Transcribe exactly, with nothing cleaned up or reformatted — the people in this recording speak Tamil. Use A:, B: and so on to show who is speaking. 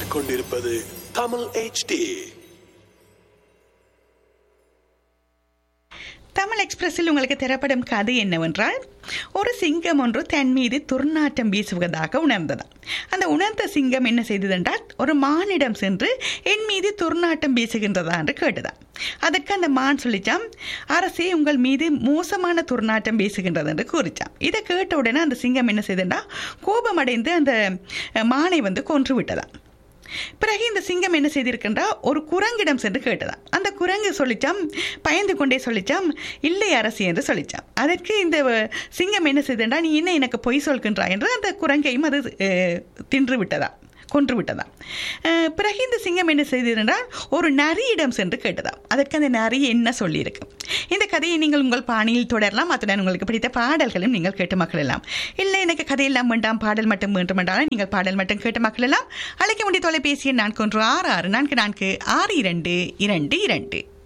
A: கேட்டுக்கொண்டிருப்பது தமிழ் எச் டி.
B: தமிழ் எக்ஸ்பிரஸில் உங்களுக்கு தரப்படும் கதை என்னவென்றால், ஒரு சிங்கம் ஒன்று தன் மீது துர்நாற்றம் வீசுவதாக உணர்ந்ததாம். அந்த உணர்ந்த சிங்கம் என்ன செய்ததென்றால், ஒரு மானிடம் சென்று என் மீது துர்நாற்றம் வீசுகின்றதா என்று கேட்டதாம். அதற்கு அந்த மான் சொல்லிச்சாம், அரசே உங்கள் மீது மோசமான துர்நாற்றம் வீசுகின்றது என்று கூறிச்சாம். இதை கேட்ட உடனே அந்த சிங்கம் என்ன செய்தா, கோபமடைந்து அந்த மானை வந்து கொன்று விட்டதாம். பிறகு இந்த சிங்கம் என்ன செய்திருக்கின்றா, ஒரு குரங்கிடம் சென்று கேட்டதாம். அந்த குரங்கு சொல்லிச்சாம், பயந்து கொண்டே சொல்லிச்சாம், இல்லை அரசி என்று சொல்லிச்சாம். அதற்கு இந்த சிங்கம் என்ன செய்தா, நீ என்ன எனக்கு பொய் சொல்கின்றா என்று அந்த குரங்கையும் அது தின்று விட்டதா, கொன்று விட்டதாம். பிறகு இந்த சிங்கம் என்ன செய்திருந்தால், ஒரு நரியிடம் சென்று கேட்டதாம். அதற்கு அந்த நரி என்ன சொல்லியிருக்கு. இந்த கதையை நீங்கள் உங்கள் பாணியில் தொடரலாம். அத்துடன் உங்களுக்கு பிடித்த பாடல்களும் நீங்கள் கேட்டு மகிழலாம். இல்லை எனக்கு கதையெல்லாம் வேண்டாம், பாடல் மட்டும் வேண்டும் என்றாலும் நீங்கள் பாடல் மட்டும் கேட்டு மகிழலாம். அழைக்க வேண்டிய தொலைபேசி எண் நான்கு ஒன்று ஆறு ஆறு நான்கு நான்கு ஆறு இரண்டு இரண்டு இரண்டு.